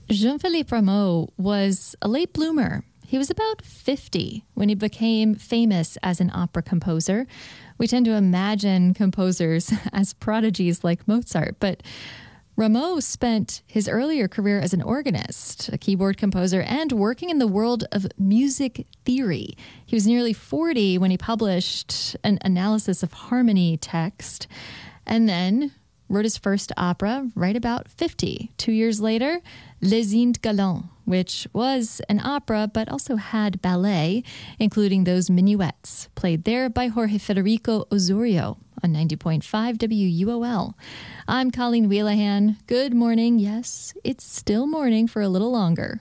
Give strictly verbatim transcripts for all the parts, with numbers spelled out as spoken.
Jean-Philippe Rameau was a late bloomer. He was about fifty when he became famous as an opera composer. We tend to imagine composers as prodigies like Mozart, but Rameau spent his earlier career as an organist, a keyboard composer, and working in the world of music theory. He was nearly forty when he published an analysis of harmony text, and then wrote his first opera right about fifty. Two years later, Les Indes Galantes, which was an opera but also had ballet, including those minuets, played there by Jorge Federico Osorio on ninety point five W U O L. I'm Colleen Wheelahan. Good morning. Yes, it's still morning for a little longer.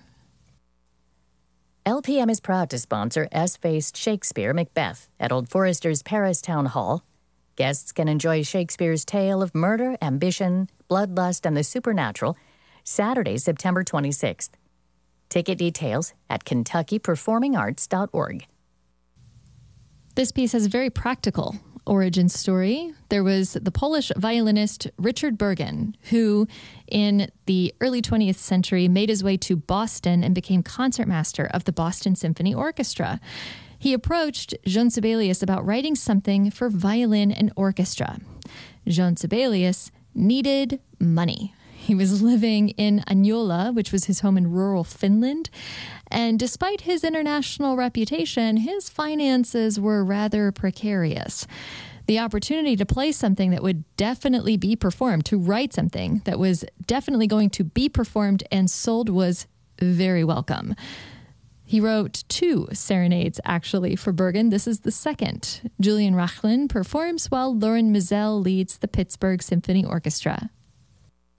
L P M is proud to sponsor S-Faced Shakespeare Macbeth at Old Forester's Paris Town Hall. Guests can enjoy Shakespeare's tale of murder, ambition, bloodlust, and the supernatural Saturday, September twenty-sixth. Ticket details at kentucky performing arts dot org. This piece has a very practical origin story. There was the Polish violinist Richard Bergen, who in the early twentieth century made his way to Boston and became concertmaster of the Boston Symphony Orchestra. He approached Jean Sibelius about writing something for violin and orchestra. Jean Sibelius needed money. He was living in Anjola, which was his home in rural Finland. And despite his international reputation, his finances were rather precarious. The opportunity to play something that would definitely be performed, to write something that was definitely going to be performed and sold, was very welcome. He wrote two serenades, actually, for Bergen. This is the second. Julian Rachlin performs while Lauren Mizell leads the Pittsburgh Symphony Orchestra.